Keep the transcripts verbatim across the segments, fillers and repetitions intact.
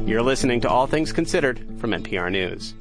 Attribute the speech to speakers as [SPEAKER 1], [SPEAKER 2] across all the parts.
[SPEAKER 1] You're listening to All Things Considered from N P R News.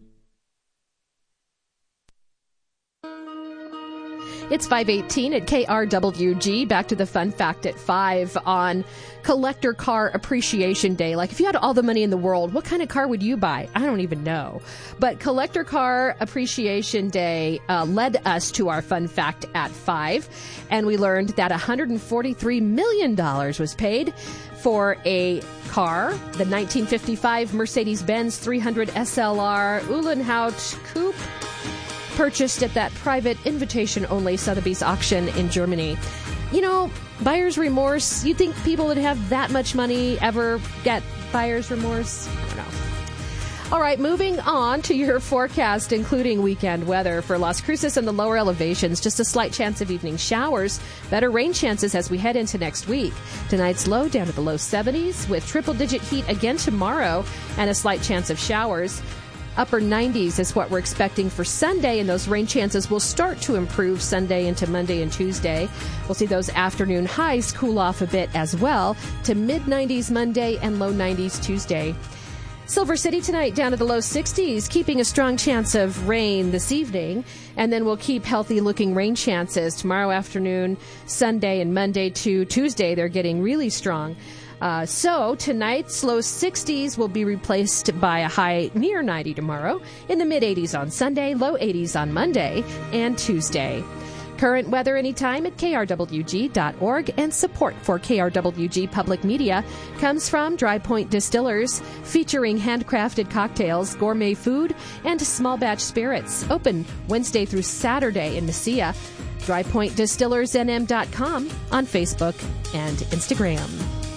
[SPEAKER 2] It's five eighteen at K R W G. Back to the fun fact at five on Collector Car Appreciation Day. Like, if you had all the money in the world, what kind of car would you buy? I don't even know. But Collector Car Appreciation Day uh, led us to our fun fact at five. And we learned that one hundred forty-three million dollars was paid for a car, the nineteen fifty-five Mercedes-Benz three hundred S L R Uhlenhaut Coupe, purchased at that private invitation-only Sotheby's auction in Germany. You know, buyer's remorse, you'd think people would have that much money ever get buyer's remorse? I don't know. All right, moving on to your forecast, including weekend weather for Las Cruces and the lower elevations. Just a slight chance of evening showers. Better rain chances as we head into next week. Tonight's low down to the low seventies with triple-digit heat again tomorrow and a slight chance of showers. Upper nineties is what we're expecting for Sunday, and those rain chances will start to improve Sunday into Monday and Tuesday. We'll see those afternoon highs cool off a bit as well to mid-nineties Monday and low nineties Tuesday. Silver City tonight down to the low sixties, keeping a strong chance of rain this evening, and then we'll keep healthy-looking rain chances tomorrow afternoon, Sunday, and Monday to Tuesday. They're getting really strong. Uh, so tonight's low sixties will be replaced by a high near ninety tomorrow, in the mid-eighties on Sunday, low eighties on Monday and Tuesday. Current weather anytime at K R W G dot org, and support for K R W G Public Media comes from Dry Point Distillers, featuring handcrafted cocktails, gourmet food, and small batch spirits. Open Wednesday through Saturday in Mesilla. dry point distillers n m dot com on Facebook and Instagram.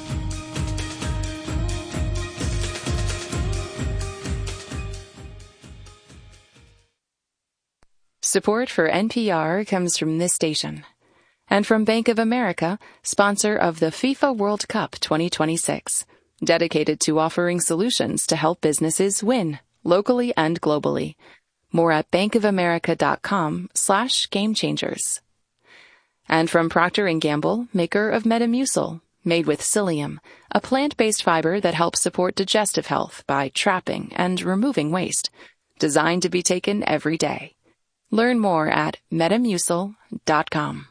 [SPEAKER 3] Support for N P R comes from this station and from Bank of America, sponsor of the FIFA World Cup twenty twenty-six, dedicated to offering solutions to help businesses win locally and globally. More at bankofamerica.com slash game changers. And from Procter and Gamble, maker of Metamucil, made with psyllium, a plant-based fiber that helps support digestive health by trapping and removing waste, designed to be taken every day. Learn more at metamucil dot com.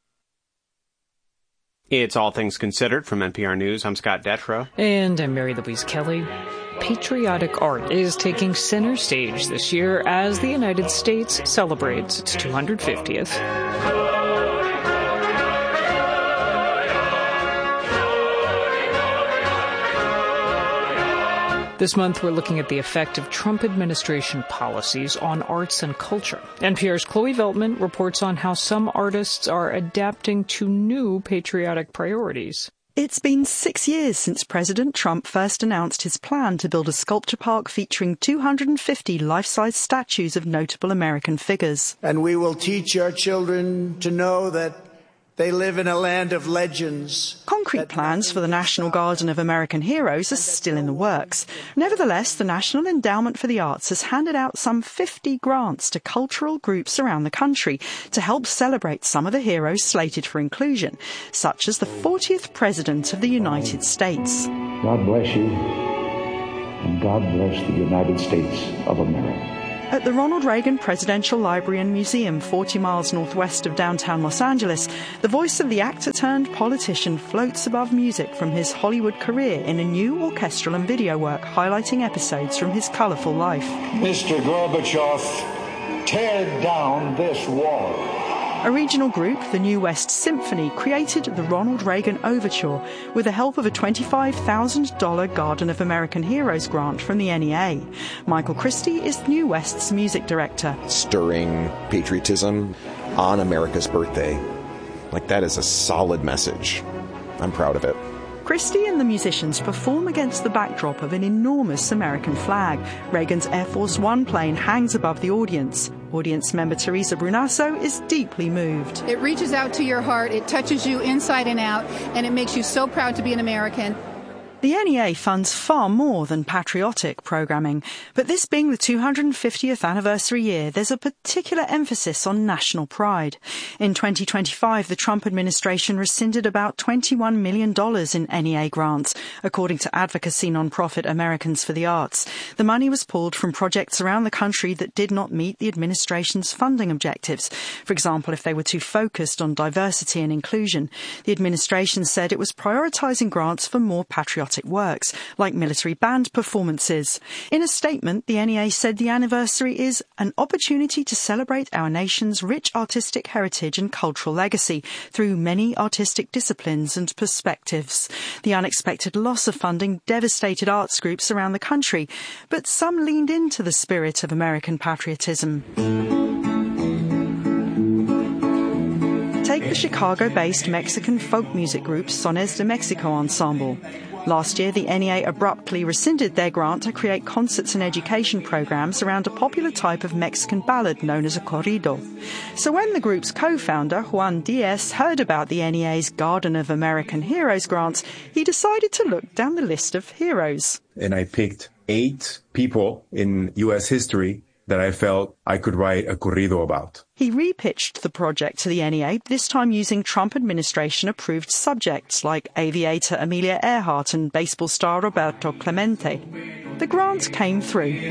[SPEAKER 1] It's All Things Considered from N P R News. I'm Scott Detrow.
[SPEAKER 4] And I'm Mary Louise Kelly. Patriotic art is taking center stage this year as the United States celebrates its two hundred fiftieth. This month, we're looking at the effect of Trump administration policies on arts and culture. N P R's Chloe Veltman reports on how some artists are adapting to new patriotic priorities.
[SPEAKER 5] It's been six years since President Trump first announced his plan to build a sculpture park featuring two hundred fifty life-size statues of notable American figures.
[SPEAKER 6] And we will teach our children to know that they live in a land of legends.
[SPEAKER 5] Concrete plans for the National Garden of American Heroes are still in the works. Nevertheless, the National Endowment for the Arts has handed out some fifty grants to cultural groups around the country to help celebrate some of the heroes slated for inclusion, such as the fortieth President of the United States.
[SPEAKER 7] God bless you, and God bless the United States of America.
[SPEAKER 5] At the Ronald Reagan Presidential Library and Museum, forty miles northwest of downtown Los Angeles, the voice of the actor-turned-politician floats above music from his Hollywood career in a new orchestral and video work highlighting episodes from his colorful life.
[SPEAKER 7] Mister Gorbachev, tear down this wall.
[SPEAKER 5] A regional group, the New West Symphony, created the Ronald Reagan Overture with the help of a twenty-five thousand dollars Garden of American Heroes grant from the N E A. Michael Christie is New West's music director.
[SPEAKER 8] Stirring patriotism on America's birthday. Like, that is a solid message. I'm proud of it.
[SPEAKER 5] Christie and the musicians perform against the backdrop of an enormous American flag. Reagan's Air Force One plane hangs above the audience. Audience member Teresa Brunasso is deeply moved.
[SPEAKER 9] It reaches out to your heart, it touches you inside and out, and it makes you so proud to be an American.
[SPEAKER 5] The N E A funds far more than patriotic programming, but this being the two hundred fiftieth anniversary year, there's a particular emphasis on national pride. In twenty twenty-five, the Trump administration rescinded about twenty-one million dollars in N E A grants, according to advocacy nonprofit Americans for the Arts. The money was pulled from projects around the country that did not meet the administration's funding objectives. For example, if they were too focused on diversity and inclusion. The administration said it was prioritizing grants for more patriotic works, like military band performances. In a statement, the N E A said the anniversary is an opportunity to celebrate our nation's rich artistic heritage and cultural legacy through many artistic disciplines and perspectives. The unexpected loss of funding devastated arts groups around the country, but some leaned into the spirit of American patriotism. Take the Chicago-based Mexican folk music group Sones de Mexico Ensemble. Last year, the N E A abruptly rescinded their grant to create concerts and education programs around a popular type of Mexican ballad known as a corrido. So when the group's co-founder, Juan Diaz, heard about the N E A's Garden of American Heroes grants, he decided to look down the list of heroes.
[SPEAKER 9] And I picked eight people in U S history that I felt I could write a corrido about.
[SPEAKER 5] He repitched the project to the N E A, this time using Trump administration-approved subjects like aviator Amelia Earhart and baseball star Roberto Clemente. The grant came through.